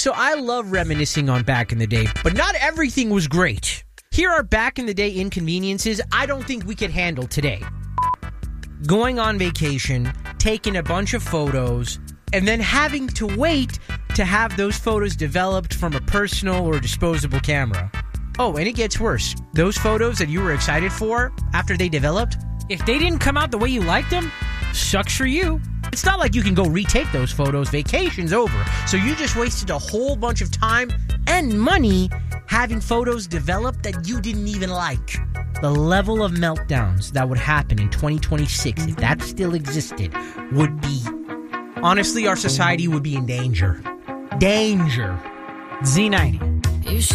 So I love reminiscing on back in the day, but not everything was great. Here are back in the day inconveniences I don't think we could handle today. Going on vacation, taking a bunch of photos, and then having to wait to have those photos developed from a personal or disposable camera. Oh, and it gets worse. Those photos that you were excited for after they developed, if they didn't come out the way you liked them, sucks for you. It's not like you can go retake those photos. Vacation's over. So you just wasted a whole bunch of time and money having photos developed that you didn't even like. The level of meltdowns that would happen in 2026, if that still existed, would be... Honestly, our society would be in danger. Danger. Z90.